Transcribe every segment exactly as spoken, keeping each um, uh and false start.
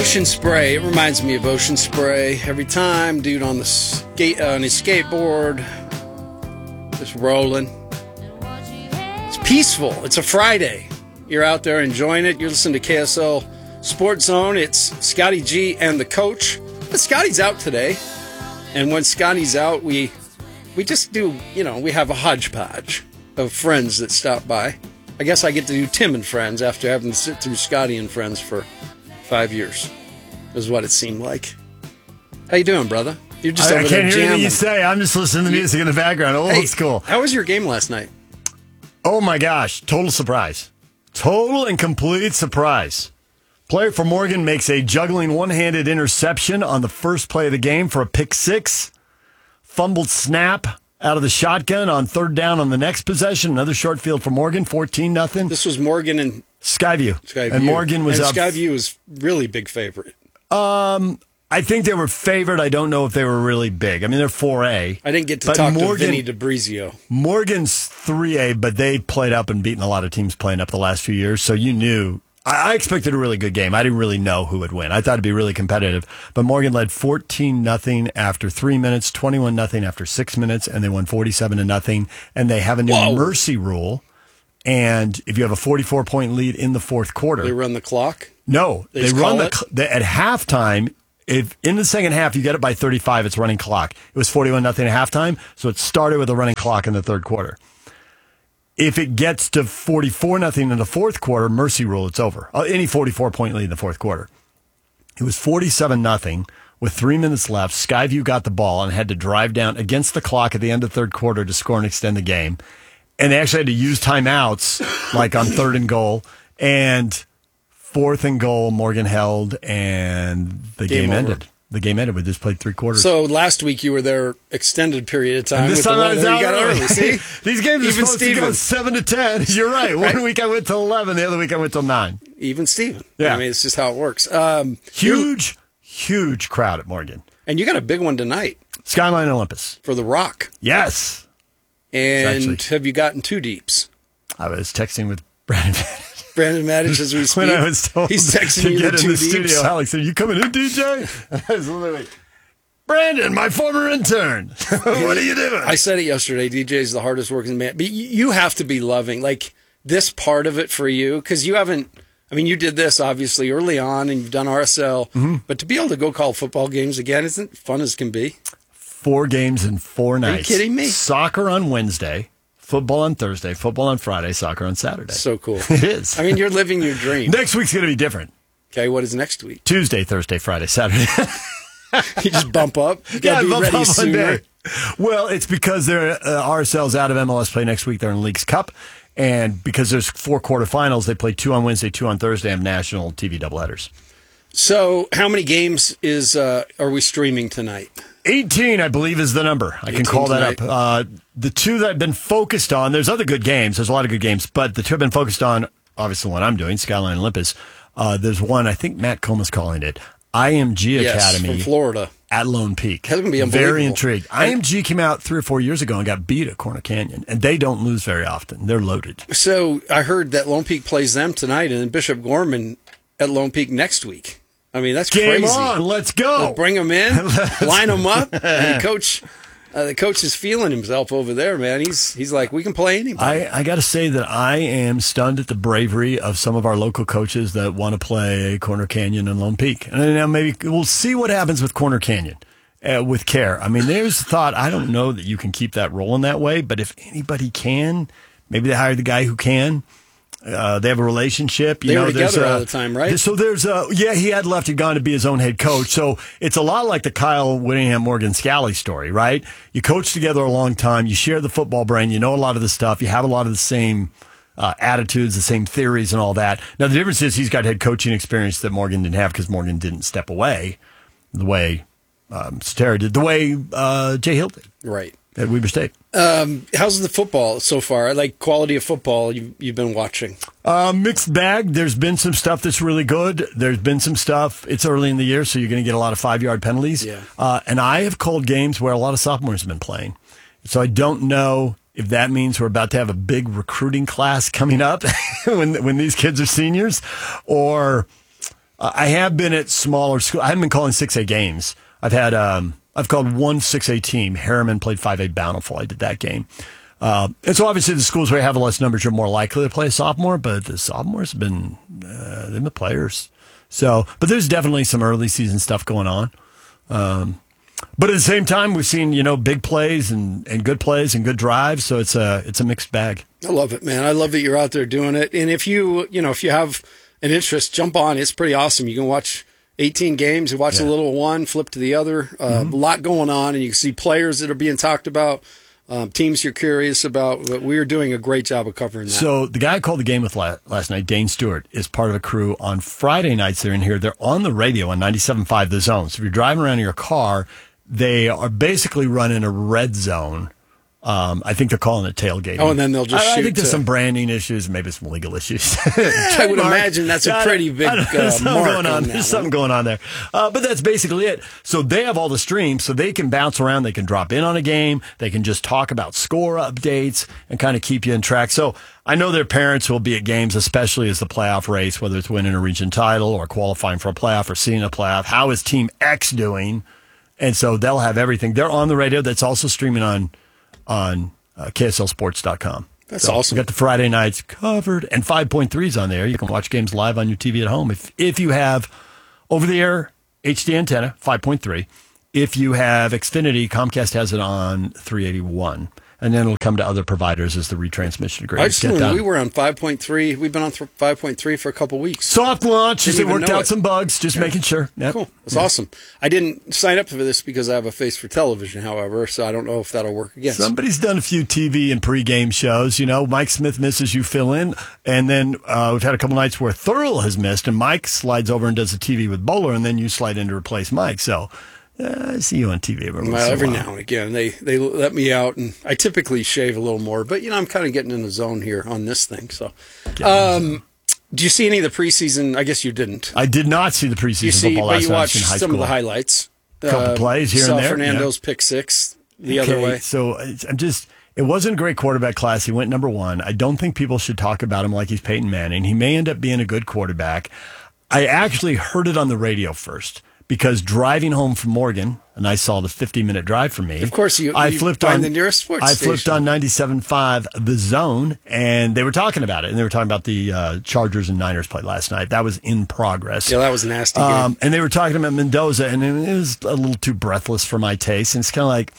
Ocean Spray. It reminds me of Ocean Spray. Every time, dude on the skate uh, on his skateboard, just rolling. It's peaceful. It's a Friday. You're out there enjoying it. You're listening to K S L Sports Zone. It's Scotty G and the coach. But Scotty's out today, and when Scotty's out, we we just do, you know, we have a hodgepodge of friends that stop by. I guess I get to do Tim and Friends after having to sit through Scotty and Friends for five years, is what it seemed like. How you doing, brother? You're just I, over I there can't hear jamming. anything you say. I'm just listening to music in the background. Old Hey, school. How was your game last night? Oh, my gosh. Total surprise. Total and complete surprise. Player for Morgan makes a juggling one-handed interception on the first play of the game for a pick six. Fumbled snap out of the shotgun on third down on the next possession. Another short field for Morgan, fourteen nothing. This was Morgan and Skyview. Skyview. And Morgan was and up. Skyview was really big favorite. Um, I think they were favored. I don't know if they were really big. I mean, they're four A. I didn't get to But talk Morgan- to Vinny DeBrizio. Morgan's three A, but they played up and beaten a lot of teams playing up the last few years. So you knew. I I expected a really good game. I didn't really know who would win. I thought it'd be really competitive. But Morgan led fourteen nothing after three minutes, twenty-one nothing after six minutes, and they won forty-seven to nothing. And they have a new Whoa. mercy rule. And if you have a forty-four point lead in the fourth quarter, They run the clock. no, They they, just run call the, it? cl- the at halftime. If in the second half you get it by thirty-five, it's running clock. It was forty-one nothing at halftime, so it started with a running clock in the third quarter. If it gets to forty-four nothing in the fourth quarter, mercy rule, it's over. Uh, Any forty-four point lead in the fourth quarter. It was forty-seven nothing with three minutes left. Skyview got the ball and had to drive down against the clock at the end of the third quarter to score and extend the game. And they actually had to use timeouts, like on third and goal. And fourth and goal, Morgan held, and the Game game, over. ended. The game ended. We just played three quarters. So last week you were there extended period of time. And this with the time I weather. was out You got early. early. See, These games are Even supposed to go Steven. seven to ten. You're right. One Right. week I went till eleven. The other week I went till nine. even Steven. Yeah. I mean, it's just how it works. Um, Huge, huge crowd at Morgan. and you got a big one tonight Skyline Olympus. for the Rock. Yes. And Actually- have you gotten two deeps? I was texting with Brandon Brandon Maddich, as we speak. when I was told he's texting to you get the in two the deeps. studio. Alex said, "You coming in, D J?" I was literally, Brandon, my former intern. What are you doing? I said it yesterday. D J's the hardest working man. But y- you have to be loving like this part of it for you because you haven't. I mean, you did this obviously early on, and you've done R S L. Mm-hmm. But to be able to go call football games again isn't fun as can be. Four games in four nights. kidding me? Soccer on Wednesday, football on Thursday, football on Friday, soccer on Saturday. So cool. It is. I mean, you're living your dream. Next week's going to be different. Okay, what is next week? Tuesday, Thursday, Friday, Saturday. You just bump up. You gotta be bump ready up one sooner. day. Well, it's because they're uh, R S L's out of M L S play next week. They're in Leagues Cup. And because there's four quarterfinals, they play two on Wednesday, two on Thursday, and have national T V doubleheaders. So, how many games is uh, are we streaming tonight? eighteen, I believe, is the number. I can call that tonight. up. Uh, the two that I've been focused on, there's other good games. There's a lot of good games, but the two I've been focused on, obviously the one I'm doing, Skyline Olympus. Uh, there's one, I think Matt Coma's calling it, I M G Yes, Academy from Florida. at Lone Peak. That's gonna be Very unbelievable. intrigued. I M G came out three or four years ago and got beat at Corner Canyon, and they don't lose very often. They're loaded. So, I heard that Lone Peak plays them tonight, and then Bishop Gorman at Lone Peak next week. I mean, that's Game crazy. on, let's go. We'll bring them in, line them up, and the coach, uh, the coach is feeling himself over there, man. He's he's like, we can play anybody. I, I got to say that I am stunned at the bravery of some of our local coaches that want to play Corner Canyon and Lone Peak. And then now maybe we'll see what happens with Corner Canyon uh, with care. I mean, there's the thought, I don't know that you can keep that rolling that way, but if anybody can, maybe they hire the guy who can. Uh, they have a relationship. You They know, were there's together a- all the time, right? So there's a, yeah, he had left and gone to be his own head coach. So it's a lot like the Kyle Whittingham Morgan Scally story, right? You coach together a long time. You share the football brain. You know a lot of the stuff. You have a lot of the same uh, attitudes, the same theories and all that. Now, the difference is he's got head coaching experience that Morgan didn't have because Morgan didn't step away the way um, Statera did, the way uh, Jay Hill did right. at Weber State. Um, how's the football so far? Like quality of football you, you've been watching? Uh, mixed bag. There's been some stuff that's really good. There's been some stuff. It's early in the year, so you're going to get a lot of five-yard penalties. Yeah. Uh, and I have called games where a lot of sophomores have been playing. So I don't know if that means we're about to have a big recruiting class coming up when when these kids are seniors, or Uh, I have been at smaller schools. I haven't been calling six A games. I've had um, I've called one six A team. Harriman played five A Bountiful. I did that game. Uh, and so obviously the schools where you have less numbers, you're more likely to play a sophomore, but the sophomores have been, uh, they've been players. So, but there's definitely some early season stuff going on. Um, but at the same time, we've seen, you know, big plays and, and good plays and good drives. So it's a, it's a mixed bag. I love it, man. I love that you're out there doing it. And if you, you know, if you have an interest, jump on. It's pretty awesome. You can watch eighteen games, you watch Yeah. a little one, flip to the other, uh, mm-hmm. a lot going on, and you can see players that are being talked about. Um, teams you're curious about. But we are doing a great job of covering that. So the guy I called the game with la- last night, Dane Stewart, is part of a crew on Friday nights. They're in here. They're on the radio on ninety-seven point five The Zone. So if you're driving around in your car, they are basically running a red zone. Um, I think they're calling it tailgating. Oh, and then they'll just I, shoot I think there's to- some branding issues, maybe some legal issues. I would Mark, imagine that's a I pretty don't- big I don't know, uh, there's something mark going on. on that There's one. something going on there. Uh, but that's basically it. So they have all the streams, so they can bounce around. They can drop in on a game. They can just talk about score updates and kind of keep you in track. So I know their parents will be at games, especially as the playoff race, whether it's winning a region title or qualifying for a playoff or seeing a playoff. How is Team X doing? And so they'll have everything. They're on the radio. That's also streaming on on uh, K S L sports dot com. That's So awesome. We got the Friday nights covered, and five point three is on there. You can watch games live on your T V at home. If if you have over-the-air H D antenna, five point three. If you have Xfinity, Comcast has it on three eighty-one. And then it'll come to other providers as the retransmission I agreements just get knew done. we were on five point three. We've been on th- five point three for a couple weeks. Soft launch, Didn't they even worked know out it. some bugs, just making sure. Yep. Cool. That's awesome. I didn't sign up for this because I have a face for television, however, so I don't know if that'll work again. Somebody's done a few T V and pregame shows. You know, Mike Smith misses, you fill in. And then uh, we've had a couple nights where Thurl has missed, and Mike slides over and does the T V with Bowler, and then you slide in to replace Mike. So uh, I see you on T V every, once Well, in a every while. now and again, they, they let me out, and I typically shave a little more, but, you know, I'm kind of getting in the zone here on this thing. So, um, do you see any of the preseason? I guess you didn't. I did not see the preseason You see, football but last you night. I was watched in high some school. of the highlights. Couple plays here and saw there, Fernando's pick six the other Okay, way. So it's- I'm just, it wasn't a great quarterback class. He went number one. I don't think people should talk about him like he's Peyton Manning. He may end up being a good quarterback. I actually heard it on the radio first because driving home from Morgan, and I saw the fifty minute drive from me. Of course, you- I you flipped find on the nearest sports I flipped station. on ninety-seven point five The Zone, and they were talking about it. And they were talking about the uh, Chargers and Niners play last night. That was in progress. Yeah, that was a nasty game. Um, and they were talking about Mendoza, and it was a little too breathless for my taste. And it's kind of like,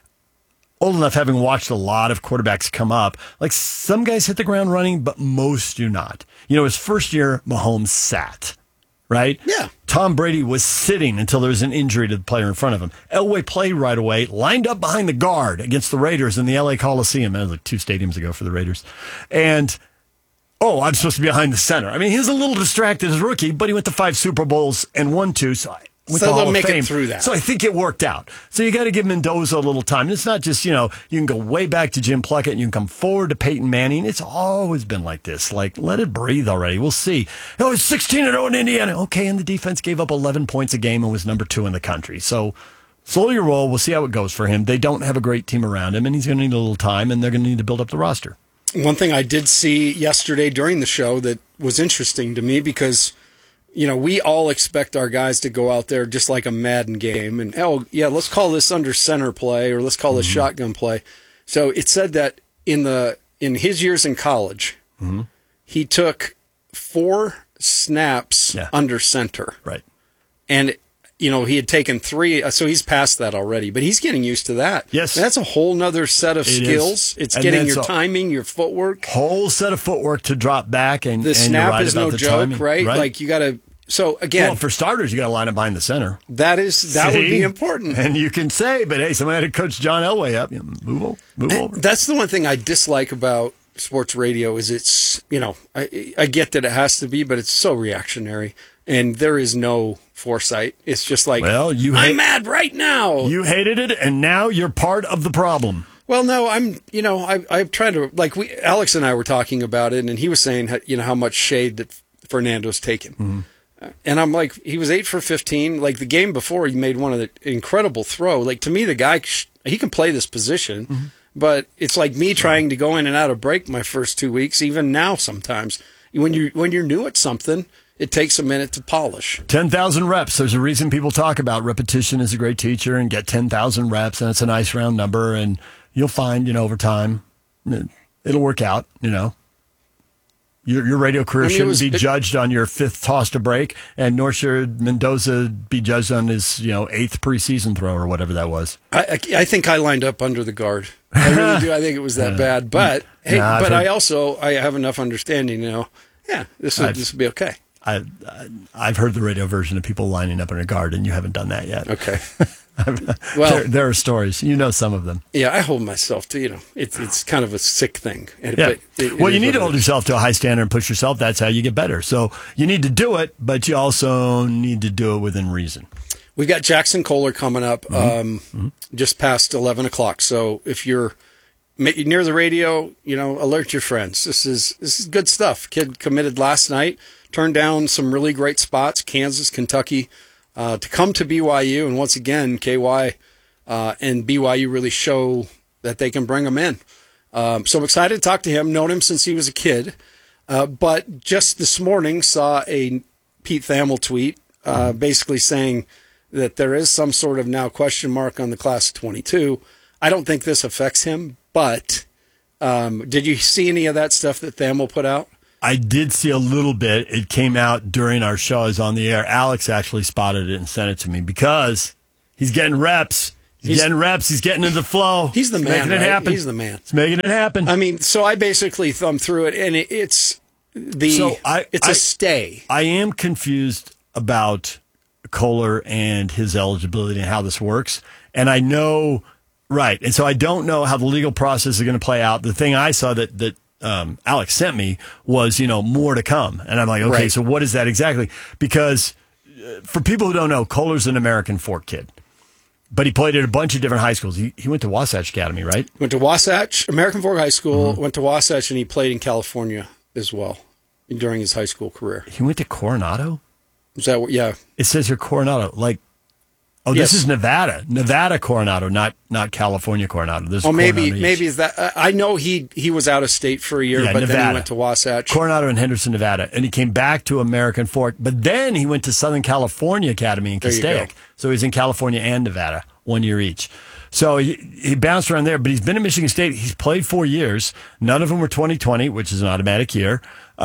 old enough, having watched a lot of quarterbacks come up, like some guys hit the ground running, but most do not. You know, his first year, Mahomes sat, right? Yeah. Tom Brady was sitting until there was an injury to the player in front of him. Elway played right away, lined up behind the guard against the Raiders in the L A Coliseum. That was like two stadiums ago for the Raiders. And oh, I'm supposed to be behind the center. I mean, he was a little distracted as a rookie, but he went to five Super Bowls and won two. So I went So to they'll Hall of make it Fame. through that. So I think it worked out. So you got to give Mendoza a little time. And it's not just, you know, you can go way back to Jim Plunkett and you can come forward to Peyton Manning. It's always been like this. Like, let it breathe already. We'll see. Oh, it's sixteen and oh in Indiana. Okay, and the defense gave up eleven points a game and was number two in the country. So slowly roll. We'll see how it goes for him. They don't have a great team around him, and he's going to need a little time, and they're going to need to build up the roster. One thing I did see yesterday during the show that was interesting to me because, you know, we all expect our guys to go out there just like a Madden game and, oh, yeah, let's call this under center play or let's call this Mm-hmm. shotgun play. So it said that in the in his years in college, Mm-hmm. he took four snaps Yeah. under center. Right. And, you know, he had taken three, so he's past that already, but he's getting used to that. Yes. And that's a whole nother set of It is. skills. It's And getting that's your a- timing, your footwork. Whole set of footwork to drop back, and The and you're snap right is about no the joke, timing. right? Like you got to. So again, well, for starters, you got to line up behind the center. that is that would See? be important. And you can say, but hey, somebody had to coach John Elway up. You know, move over, move over. That's the one thing I dislike about sports radio is it's, you know, I, I get that it has to be, but it's so reactionary and there is no foresight. It's just like, Well, you I'm hate- mad right now. You hated it, and now you're part of the problem. Well, no, I'm, you know, I, I've tried to, like, we, Alex and I were talking about it, and he was saying, how- you know, how much shade that Fernando's taken. Mm-hmm. Uh, And I'm like, he was eight for fifteen. Like, the game before, he made one of the incredible throw. Like, to me, the guy, sh- he can play this position, Mm-hmm. but it's like me trying to go in and out of break my first two weeks, even now sometimes. When, you, when you're new at something, it takes a minute to polish. ten thousand reps. There's a reason people talk about repetition is a great teacher, and get ten thousand reps, and it's a nice round number, and you'll find, you know, over time, it'll work out, you know. Your your radio career I mean, shouldn't was, be it, judged on your fifth toss to break, and nor should Mendoza be judged on his, you know, eighth preseason throw or whatever that was. I, I, I think I lined up under the guard. I really do. I think it was that bad. But hey, nah, but I also I have enough understanding, you know. Yeah, this will this will be okay. I I've heard the radio version of people lining up under guard, and you haven't done that yet. Okay. well, there, there are stories. You know some of them. Yeah, I hold myself to, you know, it's it's kind of a sick thing. And yeah. It, it, well, it you need to hold yourself to a high standard and push yourself. That's how you get better. So you need to do it, but you also need to do it within reason. We've got Jackson Kohler coming up mm-hmm. Um, mm-hmm. just past eleven o'clock. So if you're near the radio, you know, alert your friends. This is this is good stuff. Kid committed last night, turned down some really great spots, Kansas, Kentucky, uh, to come to B Y U. And once again, K Y uh, and B Y U really show that they can bring him in. Um, so I'm excited to talk to him. Known him since he was a kid. Uh, but just this morning saw a Pete Thamel tweet uh, basically saying that there is some sort of now question mark on the class of twenty-two. I don't think this affects him, but um, did you see any of that stuff that Thamel put out? I did see a little bit. It came out during our show. I was on the air. Alex actually spotted it and sent it to me because he's getting reps. He's, he's getting reps. He's getting into the flow. He's the he's man. Making right? it happen. He's the man. He's making it happen. I mean, so I basically thumbed through it, and it, it's the so I, it's I, a stay. I am confused about Kohler and his eligibility and how this works. And I know, right. And so I don't know how the legal process is going to play out. The thing I saw that, that um, Alex sent me was, you know, more to come. And I'm like, okay, right. So what is that exactly? Because uh, for people who don't know, Kohler's an American Fork kid. But he played at a bunch of different high schools. He he went to Wasatch Academy, right? Went to Wasatch, American Fork High School, mm-hmm. went to Wasatch, and he played in California as well during his high school career. He went to Coronado? Is that what, yeah. It says here Coronado. Like, oh, yes. This is Nevada. Nevada Coronado, not not California Coronado. This oh, is maybe Coronado maybe is that. Uh, I know he, he was out of state for a year, yeah, but Nevada. Then he went to Wasatch. Coronado and Henderson, Nevada. And he came back to American Fork, but then he went to Southern California Academy in Castaic. So he's in California and Nevada, one year each. So he, he bounced around there, but he's been at Michigan State. He's played four years. None of them were twenty twenty, which is an automatic year.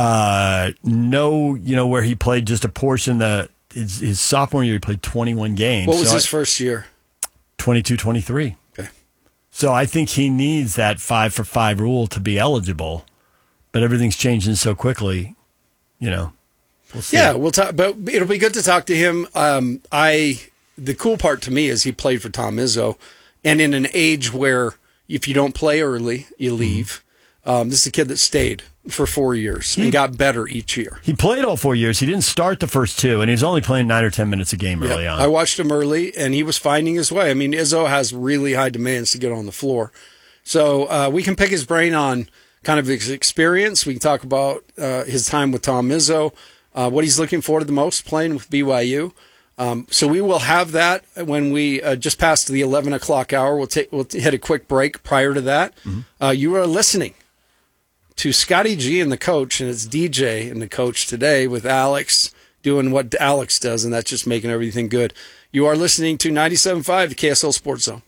Uh, no, you know, where he played just a portion. The his, his sophomore year, he played twenty-one games. What was so his I, first year? twenty-two twenty-three. Okay. So I think he needs that five for five rule to be eligible, but everything's changing so quickly, you know. We'll see. Yeah, we'll talk, but it'll be good to talk to him. Um, I the cool part to me is he played for Tom Izzo, and in an age where if you don't play early, you leave. Mm-hmm. Um, this is a kid that stayed for four years he, and got better each year. He played all four years. He didn't start the first two, and he was only playing nine or ten minutes a game early yeah, on. I watched him early, and he was finding his way. I mean, Izzo has really high demands to get on the floor. So uh, we can pick his brain on kind of his experience. We can talk about uh, his time with Tom Izzo, uh, what he's looking forward to the most playing with B Y U. Um, so we will have that when we uh, just past the eleven o'clock hour. We'll take we'll hit a quick break prior to that. Mm-hmm. Uh, you are listening to Scotty G and the Coach, and it's D J and the Coach today with Alex doing what Alex does, and that's just making everything good. You are listening to ninety-seven point five, the K S L Sports Zone.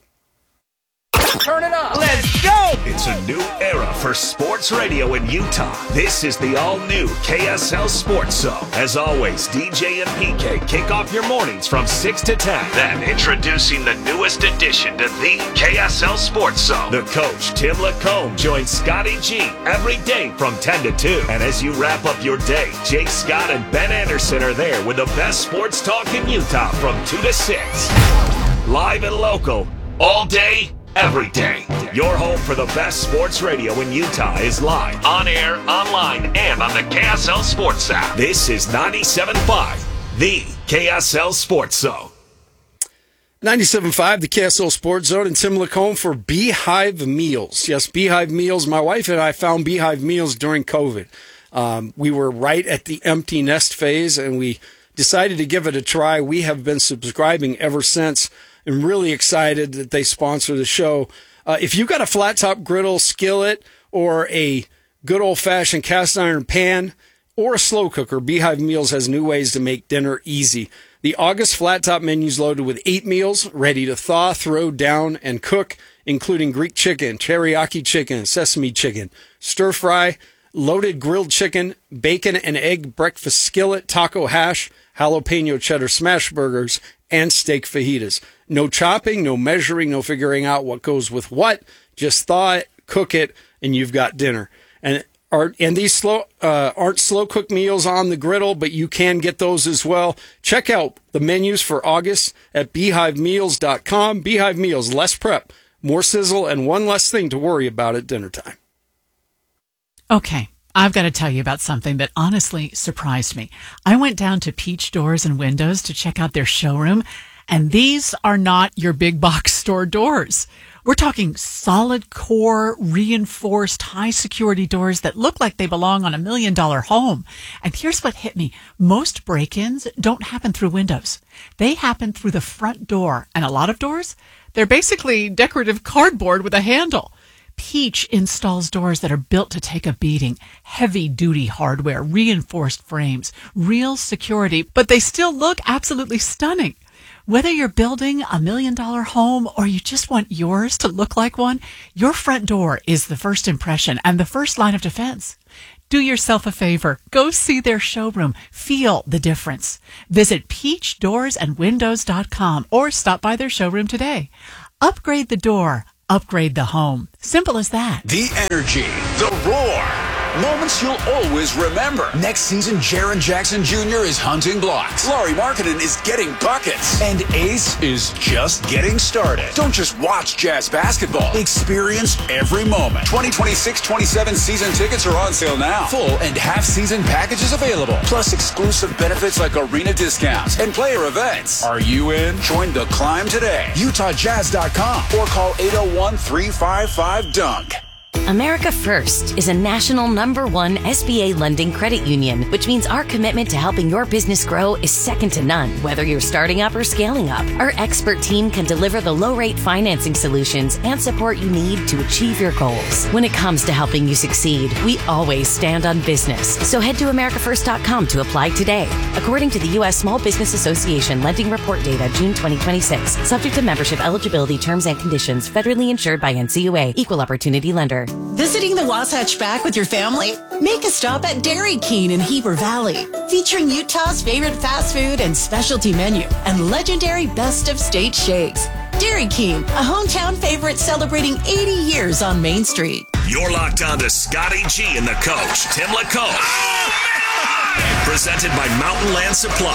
Turn it up. Let's go. It's a new era for sports radio in Utah. This is the all-new K S L Sports Zone. As always, D J and P K kick off your mornings from six to ten. Then, introducing the newest addition to the K S L Sports Zone. The coach, Tim Lacombe, joins Scotty G every day from ten to two. And as you wrap up your day, Jake Scott and Ben Anderson are there with the best sports talk in Utah from two to six. Live and local, all day, every day. Your home for the best sports radio in Utah is live, on air, online, and on the K S L Sports app. This is ninety-seven point five, the K S L Sports Zone. ninety-seven point five, the K S L Sports Zone, and Tim Lacombe for Beehive Meals. Yes, Beehive Meals. My wife and I found Beehive Meals during COVID. Um, we were right at the empty nest phase, and we decided to give it a try. We have been subscribing ever since. I'm really excited that they sponsor the show. Uh, if you've got a flat top griddle, skillet, or a good old fashioned cast iron pan, or a slow cooker, Beehive Meals has new ways to make dinner easy. The August flat top menu's loaded with eight meals, ready to thaw, throw down, and cook, including Greek chicken, teriyaki chicken, sesame chicken, stir fry, loaded grilled chicken, bacon and egg breakfast skillet, taco hash, jalapeno cheddar smash burgers, and steak fajitas. No chopping, no measuring, no figuring out what goes with what. Just thaw it, cook it, and you've got dinner. And are and these slow uh, aren't slow cooked meals on the griddle, but you can get those as well. Check out the menus for August at beehive meals dot com. Beehive Meals, less prep, more sizzle, and one less thing to worry about at dinner time. Okay, I've got to tell you about something that honestly surprised me. I went down to Peach Doors and Windows to check out their showroom, and these are not your big box store doors. We're talking solid core, reinforced, high security doors that look like they belong on a million dollar home. And here's what hit me. Most break-ins don't happen through windows. They happen through the front door. And a lot of doors, they're basically decorative cardboard with a handle. Peach installs doors that are built to take a beating. Heavy-duty hardware, reinforced frames, real security, but they still look absolutely stunning. Whether you're building a million-dollar home or you just want yours to look like one, your front door is the first impression and the first line of defense. Do yourself a favor. Go see their showroom. Feel the difference. Visit peach doors and windows dot com or stop by their showroom today. Upgrade the door. Upgrade the home. Simple as that. The energy, the roar. Moments you'll always remember. Next season, Jaren Jackson Junior is hunting blocks. Laurie Markkinen is getting buckets. And Ace is just getting started. Don't just watch Jazz basketball. Experience every moment. twenty twenty-six twenty-seven season tickets are on sale now. Full and half season packages available. Plus exclusive benefits like arena discounts and player events. Are you in? Join the climb today. Utah Jazz dot com or call eight oh one, three five five, dunk. America First is a national number one S B A lending credit union, which means our commitment to helping your business grow is second to none. Whether you're starting up or scaling up, our expert team can deliver the low-rate financing solutions and support you need to achieve your goals. When it comes to helping you succeed, we always stand on business. So head to america first dot com to apply today. According to the U S Small Business Association Lending Report Data, June twenty twenty-six, subject to membership eligibility, terms and conditions, federally insured by N C U A, Equal Opportunity Lender. Visiting the Wasatch Back with your family? Make a stop at Dairy King in Heber Valley, featuring Utah's favorite fast food and specialty menu and legendary best of state shakes. Dairy King, a hometown favorite celebrating eighty years on Main Street. You're locked on to Scotty G and the coach, Tim LaCoche. Presented by Mountain Land Supply.